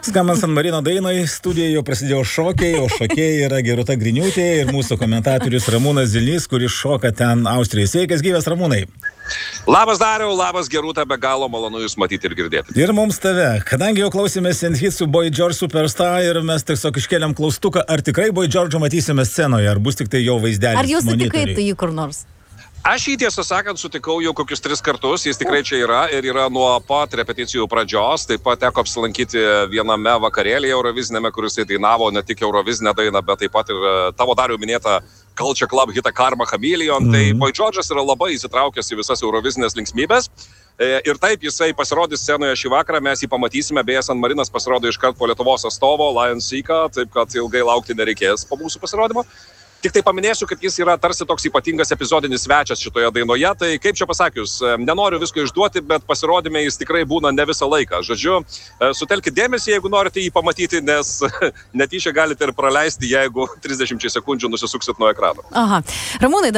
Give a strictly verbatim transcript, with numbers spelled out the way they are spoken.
Skambant San Marino dainai, studijoje jau prasidėjo šokiai, o šokėjai yra Gerūta Griniūtė ir mūsų komentatorius Ramūnas Zilnys, kuris šoka ten Austrijai. Sveikas, gyvas Ramūnai. Labas Dariau, labas Gerūta, be galo malonu jūs matyti ir girdėti. Ir mums tave. Kadangi jau klausėmės N Hit su Boy George Superstar ir mes tiesiog iškeliam klaustuką, ar tikrai Boy George'o matysime scenoje, ar bus tik tai jo vaizdelis. Ar jūs sutikai tai jį kur nors? Aš jį tiesą sakant sutikau jau kokius tris kartus, jis tikrai čia yra ir yra nuo pat repeticijų pradžios, taip pat teko apsilankyti viename vakarėlyje Eurovizinėme, kuris dainavo ne tik Eurovizinę dainą, bet taip pat ir tavo Dariau minėtą Culture Club hitą Karma Chameleon, mm. tai Boy George'as yra labai įsitraukęs į visas Eurovizinės linksmybės. Ir taip jisai pasirodys scenoje šį vakarą, mes jį pamatysime, beje, San Marinas pasirodo iškart po Lietuvos atstovo, Lion Seeką, taip kad ilgai laukti nereikės po mūsų pasirodymo. Tik tai paminėsiu, kad jis yra tarsi toks ypatingas epizodinis svečias šitoje dainoje, tai kaip čia pasakius, nenoriu visko išduoti, bet pasirodyme jis tikrai būna ne visą laiką. Žodžiu, sutelkit dėmesį, jeigu norite jį pamatyti, nes netyčia galite ir praleisti, jeigu trisdešimčiai sekundžių nusisuksit nuo ekrano. Aha. Ramūnai,